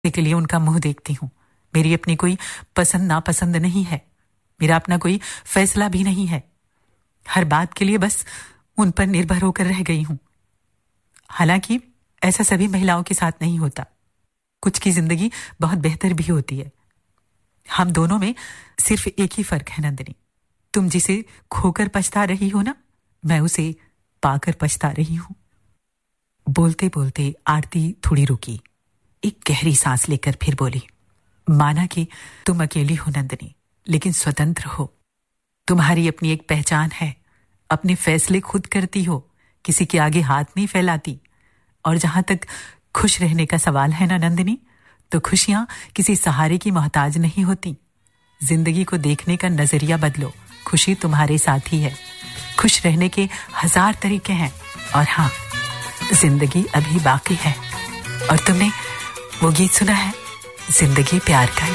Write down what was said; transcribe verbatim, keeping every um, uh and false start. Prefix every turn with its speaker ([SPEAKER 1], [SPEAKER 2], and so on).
[SPEAKER 1] के लिए उनका मुंह देखती हूँ। मेरी अपनी कोई पसंद नापसंद नहीं है, मेरा अपना कोई फैसला भी नहीं है। हर बात के लिए बस उन पर निर्भर होकर रह गई हूँ। हालांकि ऐसा सभी महिलाओं के साथ नहीं होता, कुछ की जिंदगी बहुत बेहतर भी होती है। हम दोनों में सिर्फ एक ही फर्क है नंदिनी, तुम जिसे खोकर पछता रही हो ना, मैं उसे पाकर पछता रही हूं। बोलते बोलते आरती थोड़ी रुकी, एक गहरी सांस लेकर फिर बोली, माना कि तुम अकेली हो नंदिनी, लेकिन स्वतंत्र हो। तुम्हारी अपनी एक पहचान है, अपने फैसले खुद करती हो, किसी के आगे हाथ नहीं फैलाती। और जहां तक खुश रहने का सवाल है ना नंदिनी, तो खुशियां किसी सहारे की मोहताज नहीं होती। जिंदगी को देखने का नजरिया बदलो, खुशी तुम्हारे साथ ही है। खुश रहने के हजार तरीके हैं, और हाँ, जिंदगी अभी बाकी है। और तुमने वो गीत सुना है, जिंदगी प्यार का?